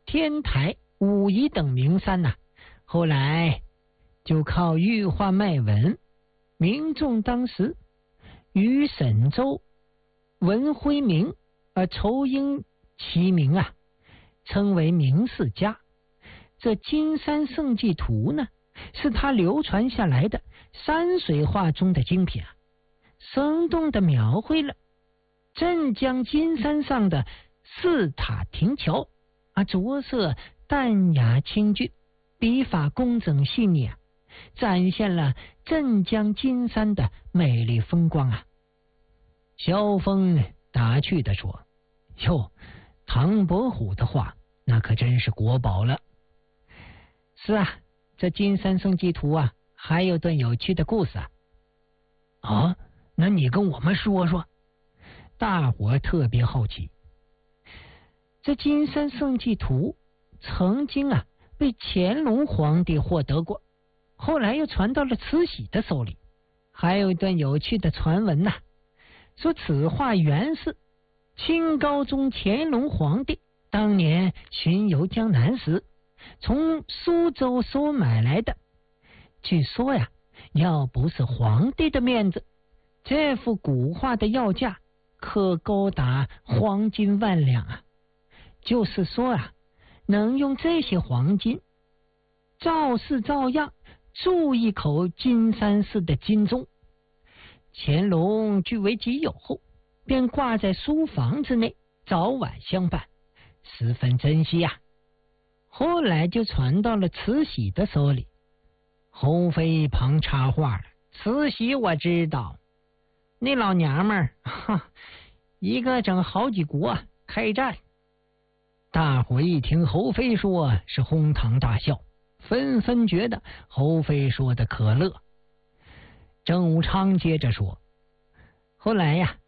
天台、武夷等名山呐，后来就靠玉化卖文，民众当时与沈周、文辉明仇英齐名啊，称为名士家。这金山圣迹图呢，是他流传下来的山水画中的精品啊，生动地描绘了镇江金山上的四塔亭桥着色淡雅清俊，笔法工整细腻啊，展现了镇江金山的美丽风光啊。萧峰打趣地说：“哟，唐伯虎的画那可真是国宝了。”是啊，这金山圣迹图啊，还有段有趣的故事啊。那你跟我们说说。大伙特别好奇。这金山圣迹图曾经被乾隆皇帝获得过，后来又传到了慈禧的手里。还有一段有趣的传闻说此画原是清高宗乾隆皇帝当年巡游江南时从苏州收买来的。据说要不是皇帝的面子，这幅古画的要价可高达黄金万两就是说能用这些黄金照式照样铸一口金山寺的金钟。乾隆据为己有后，便挂在书房之内，早晚相伴，十分珍惜后来就传到了慈禧的手里。侯妃旁插话了：“慈禧我知道，那老娘们儿一个整好几国开战。”大伙一听侯妃说，是哄堂大笑，纷纷觉得侯妃说的可乐。郑武昌接着说：“后来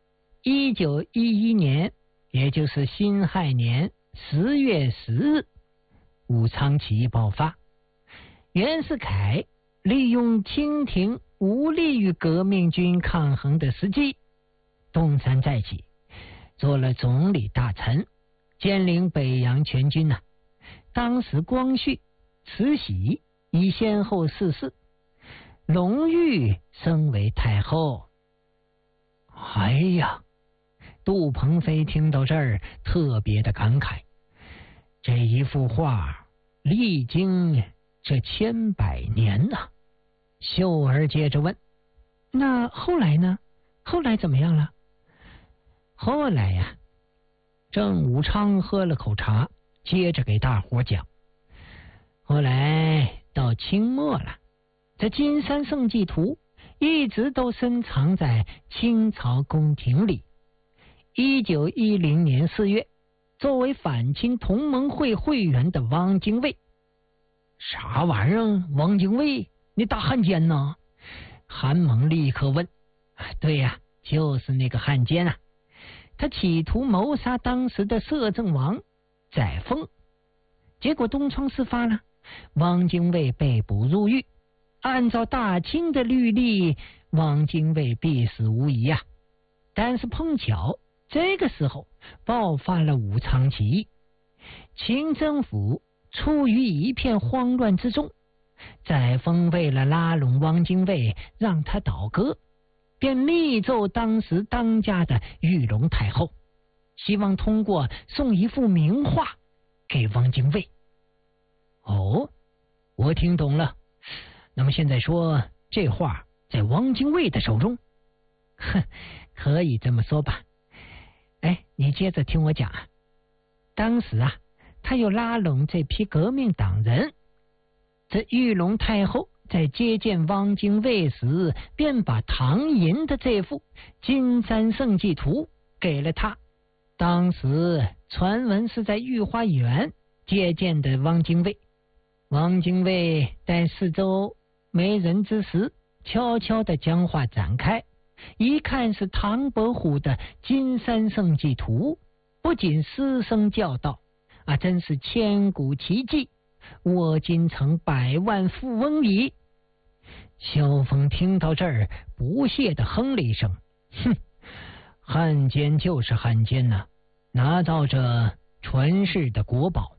1911年，也就是辛亥年10月10日，武昌起义爆发。袁世凯利用清廷无力与革命军抗衡的时机，东山再起，做了总理大臣，兼领北洋全军当时光绪、慈禧已先后逝世，隆裕升为太后。”哎呀，杜鹏飞听到这儿特别的感慨，这一幅画历经这千百年秀儿接着问：“那后来呢？后来怎么样了？”后来郑武昌喝了口茶，接着给大伙讲：后来到清末了，这金山圣迹图一直都深藏在清朝宫廷里。1910年4月，作为反清同盟会会员的汪精卫——啥玩意儿？汪精卫，你大汉奸呢？韩猛立刻问：“对呀，就是那个汉奸他企图谋杀当时的摄政王载沣，结果东窗事发了，汪精卫被捕入狱。按照大清的律例，汪精卫必死无疑但是碰巧这个时候爆发了武昌起义，清政府处于一片慌乱之中，载沣为了拉拢汪精卫让他倒戈，便密奏当时当家的玉龙太后，希望通过送一幅名画给汪精卫。哦，我听懂了。那么现在说这画在汪精卫的手中？可以这么说吧。你接着听我讲当时他又拉拢这批革命党人，这玉龙太后在接见汪精卫时，便把唐寅的这幅金山圣迹图给了他。当时传闻是在御花园接见的汪精卫，汪精卫在四周没人之时，悄悄地将画展开，一看是唐伯虎的金山圣迹图，不仅失声叫道：“真是千古奇迹，我今成百万富翁矣。”萧峰听到这儿，不屑地哼了一声：“哼，汉奸就是汉奸拿到这传世的国宝，